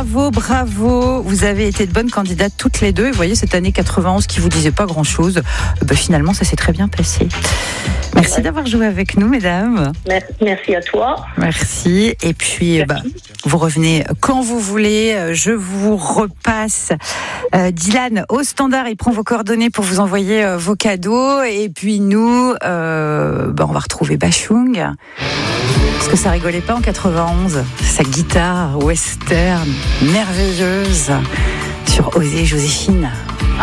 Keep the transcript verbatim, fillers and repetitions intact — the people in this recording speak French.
Bravo, bravo. Vous avez été de bonnes candidates toutes les deux. Et vous voyez, cette année quatre-vingt-onze qui vous disait pas grand-chose, ben, finalement, ça s'est très bien passé. Merci ouais. d'avoir joué avec nous, mesdames. Merci à toi. Merci. Et puis, Merci. Bah, vous revenez quand vous voulez. Je vous repasse euh, Dylan au standard. Il prend vos coordonnées pour vous envoyer euh, vos cadeaux. Et puis nous, euh, bah, on va retrouver Bachung. Parce que ça rigolait pas en quatre-vingt-onze. Sa guitare western merveilleuse sur Oser Joséphine.